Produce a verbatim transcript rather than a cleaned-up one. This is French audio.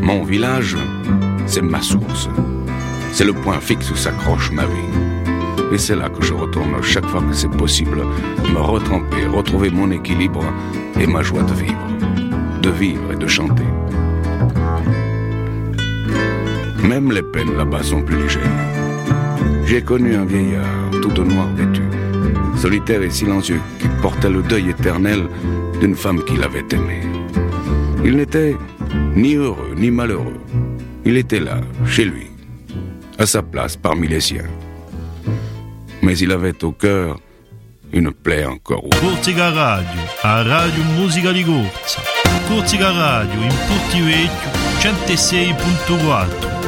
Mon village, c'est ma source. C'est le point fixe où s'accroche ma vie. Et c'est là que je retourne chaque fois que c'est possible, me retremper, retrouver mon équilibre et ma joie de vivre. De vivre et de chanter. Même les peines là-bas sont plus légères. J'ai connu un vieillard, tout au noir vêtu, solitaire et silencieux, qui portait le deuil éternel d'une femme qu'il avait aimée. Il n'était ni heureux ni malheureux. Il était là, chez lui, à sa place parmi les siens. Mais il avait au cœur une plaie encore ouverte. Corsica Radio, a Radio Musica di Corsa. Corsica Radio in Portivecchio centosei virgola quattro.